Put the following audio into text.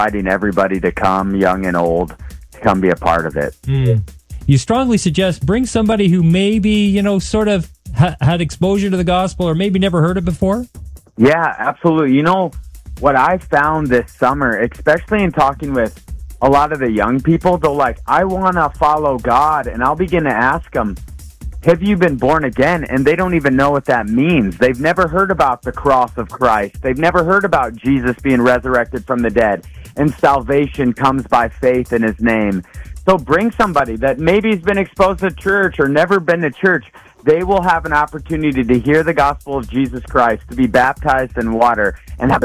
inviting everybody to come, young and old, to come be a part of it. You strongly suggest bring somebody who maybe, sort of had exposure to the gospel or maybe never heard it before? Yeah, absolutely. You know, what I found this summer, especially in talking with a lot of the young people, they're like, I want to follow God. And I'll begin to ask them, have you been born again? And they don't even know what that means. They've never heard about the cross of Christ. They've never heard about Jesus being resurrected from the dead. And salvation comes by faith in his name. So bring somebody that maybe has been exposed to church or never been to church. They will have an opportunity to hear the gospel of Jesus Christ, to be baptized in water, and have